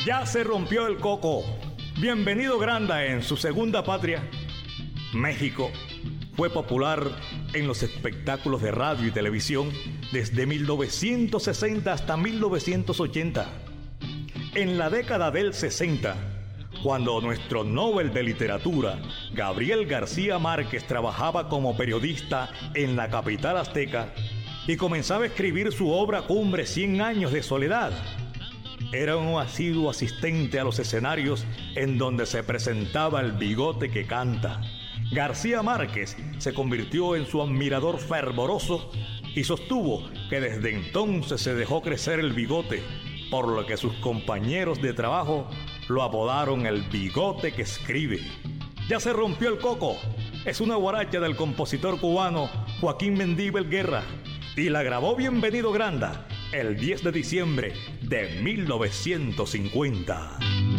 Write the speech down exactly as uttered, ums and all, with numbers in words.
Ya se rompió el coco. Bienvenido Granda en su segunda patria. México fue popular en los espectáculos de radio y televisión desde mil novecientos sesenta hasta mil novecientos ochenta. En la década del sesenta, cuando nuestro Nobel de Literatura, Gabriel García Márquez, trabajaba como periodista en la capital azteca y comenzaba a escribir su obra cumbre Cien años de soledad, era un asiduo asistente a los escenarios en donde se presentaba el bigote que canta. García Márquez se convirtió en su admirador fervoroso y sostuvo que desde entonces se dejó crecer el bigote, por lo que sus compañeros de trabajo lo apodaron el bigote que escribe. Ya se rompió el coco es una guaracha del compositor cubano Joaquín Mendívil Guerra y la grabó Bienvenido Granda el diez de diciembre de mil novecientos cincuenta.